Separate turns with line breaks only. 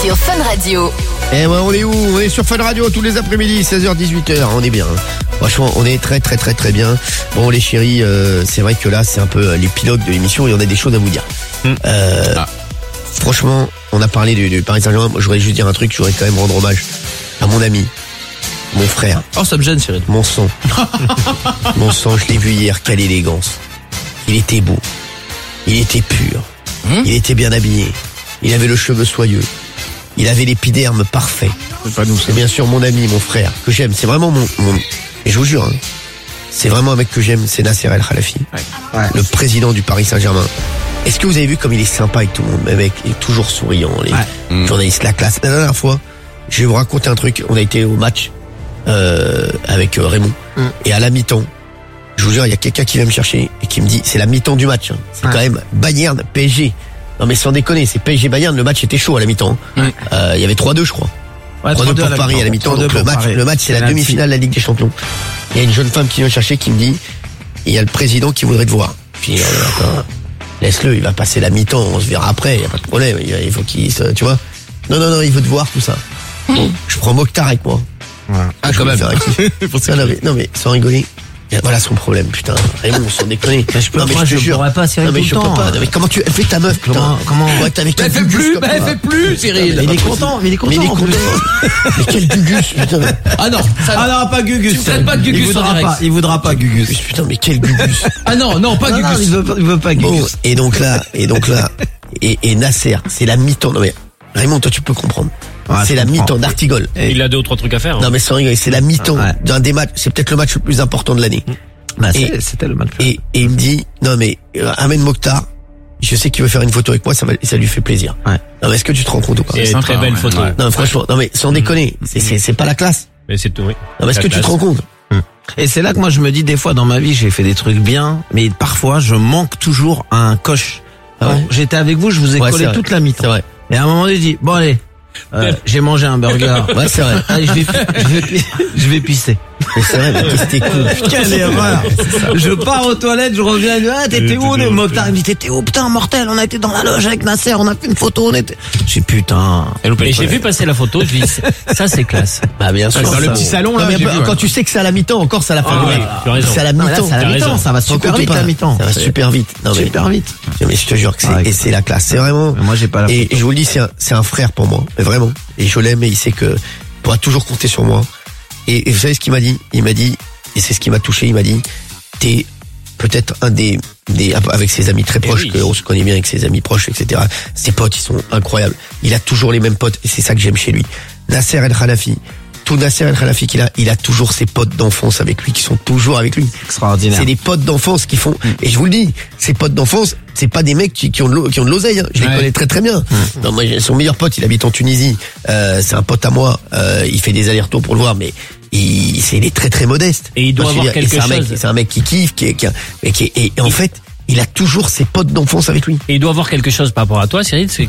sur Fun Radio.
Eh ouais, on est où? On est sur Fun Radio tous les après-midi, 16h, 18h, on est bien. Franchement, on est très bien. Bon les chéris, c'est vrai que là c'est un peu l'épilogue de l'émission et on a des choses à vous dire. Franchement, on a parlé du Paris Saint-Germain. Moi, je voudrais juste dire un truc, je voudrais quand même rendre hommage à mon ami, mon frère.
Oh, ça me gêne, Cyril.
Mon sang. Mon sang, je l'ai vu hier, quelle élégance. Il était beau. Il était pur. Il était bien habillé. Il avait le cheveu soyeux. Il avait l'épiderme parfait.
C'est pas nous,
C'est bien sûr mon ami, mon frère, que j'aime. C'est vraiment mon... Et je vous jure, hein, c'est vraiment un mec que j'aime, c'est Nasser El Khelaïfi.
Ouais.
Le président du Paris Saint-Germain. Est-ce que vous avez vu comme il est sympa avec tout le monde? Le mec, il est toujours souriant. Les journalistes, la classe. La dernière fois, je vais vous raconter un truc. On a été au match avec Raymond. Et à la mi-temps, je vous jure, il y a quelqu'un qui vient me chercher et qui me dit, c'est la mi-temps du match. Hein. C'est quand même Bayern, PSG. Non mais sans déconner, c'est PSG Bayern, le match était chaud à la mi-temps. Il y avait 3-2 je crois.
Ouais,
3-2 pour Paris à la mi-temps. Donc le match c'est la demi-finale de la Ligue des Champions. Il y a une jeune femme qui vient me chercher qui me dit, il y a le président qui voudrait te voir. Puis laisse-le, il va passer la mi-temps, on se verra après, il y a pas de problème. Il faut qu'il se, tu vois. Non, il veut te voir tout ça. Bon, je prends Mokhtar avec moi.
Ouais.
Ah quand même. Non mais sans rigoler. Voilà son problème, putain. Raymond, sans déconner.
Je pourrais pas, Cyril,
non, mais
tout
je
le temps.
peux pas. Mais comment tu fais ta meuf, putain?
Comment
ouais, avec
elle fait plus, Cyril.
Mais il est content,
Mais quel Gugus, putain.
Ah non,
non, pas Gugus.
Tu me traites pas de Gugus en direct.
Il voudra pas Gugus.
Putain, mais quel Gugus.
Ah non, pas Gugus.
Il veut pas Gugus.
Bon, et donc là, et Nasser, c'est la mi-temps. Non mais, Raymond, toi tu peux comprendre. C'est la mi-temps d'Artigol.
Il a 2 ou 3 trucs à faire.
Non mais sans rigoler, c'est la mi-temps d'un des matchs, c'est peut-être le match le plus important de l'année.
Bah, c'était le match.
Et il me dit, non mais, amène Mokhtar. Je sais qu'il veut faire une photo avec moi, ça lui fait plaisir.
Ouais.
Non mais est-ce que tu te rends compte ou pas?
C'est une très belle photo.
Non franchement, non mais sans déconner, c'est pas la classe.
Mais c'est tout, oui.
Non mais est-ce que tu te rends compte?
Et c'est là que moi je me dis, des fois dans ma vie j'ai fait des trucs bien, mais parfois je manque toujours à un coche. Alors, j'étais avec vous, je vous ai collé toute la mi-temps.
C'est vrai.
Et à un moment donné, je dis, bon allez, j'ai mangé un burger.
Ouais, c'est vrai.
Allez, je vais pisser.
Mais c'est vrai, mais qu'est-ce que t'es cool.
Quelle erreur. Je pars aux toilettes, je reviens, t'étais où? Le Mokhtar, il me dit, t'étais où? Putain, mortel, on a été dans la loge avec Nasser, on a fait une photo, on était... J'ai putain.
Et j'ai vu passer la photo, je dis, ça c'est classe.
Bah, bien sûr.
Dans le petit salon, là.
Quand tu sais que c'est à la mi-temps, encore, ça la fait.
Tu as raison.
C'est à la mi-temps.
C'est à la mi-temps, ça va super vite, la mi-temps.
Ça va super vite. Non, mais
Super vite.
mais je te jure que c'est la classe. C'est vraiment.
Moi, j'ai pas la
Et je vous le dis, c'est un frère pour moi. Mais vraiment. Et je l'aime et il sait que il pourra toujours compter sur moi. Et vous savez ce qu'il m'a dit? Il m'a dit, et c'est ce qui m'a touché, il m'a dit, t'es peut-être un des, avec ses amis très proches, qu'on se connaît bien avec ses amis proches, etc. Ses potes, ils sont incroyables. Il a toujours les mêmes potes, et c'est ça que j'aime chez lui. Nasser El Khelaïfi, tout Nasser El Khelaïfi qu'il a, il a toujours ses potes d'enfance avec lui, qui sont toujours avec lui.
Extraordinaire.
C'est des potes d'enfance qui font, et je vous le dis, ces potes d'enfance, c'est pas des mecs qui ont de l'oseille, hein. Je les connais très bien. Non, moi, son meilleur pote, il habite en Tunisie, c'est un pote à moi, il fait des allers-retours pour le voir, mais il est très modeste.
Et il doit avoir quelque chose.
C'est un mec qui kiffe, et en fait, il a toujours ses potes d'enfance avec lui.
Et il doit avoir quelque chose par rapport à toi, Cyril, c'est